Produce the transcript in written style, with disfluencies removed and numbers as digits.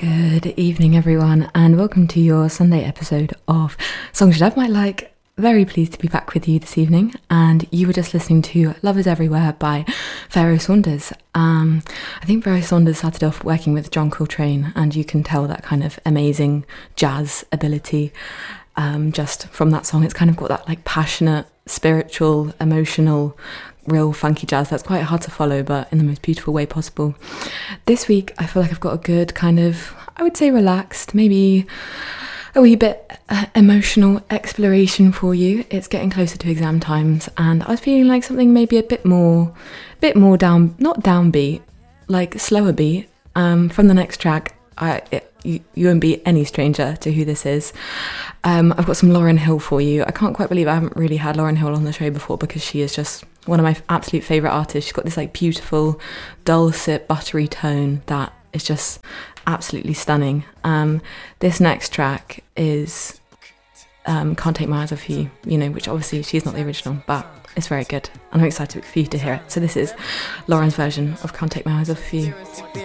Good evening, everyone, and welcome to your Sunday episode of Songs You Love Might Like. Very pleased to be back with you this evening, and you were just listening to Love Is Everywhere by Pharoah Sanders. I think Pharoah Sanders started off working with John Coltrane, and you can tell that kind of amazing jazz ability just from that song. It's kind of got that like passionate, spiritual, emotional, real funky jazz that's quite hard to follow, but in the most beautiful way possible. This week I feel like I've got a good kind of, I would say relaxed, maybe a wee bit emotional exploration for you. It's getting closer to exam times, and I was feeling like something maybe a bit more down, not downbeat, like slower beat. From the next track, you won't be any stranger to who this is. I've got some Lauryn Hill for you. I can't quite believe I haven't really had Lauryn Hill on the show before, because she is just one of my absolute favourite artists. She's got this like beautiful, dulcet, buttery tone that is just absolutely stunning. This next track is Can't Take My Eyes Off You, which obviously she's not the original, but it's very good, and I'm excited for you to hear it. So this is Lauren's version of Can't Take My Eyes Off You.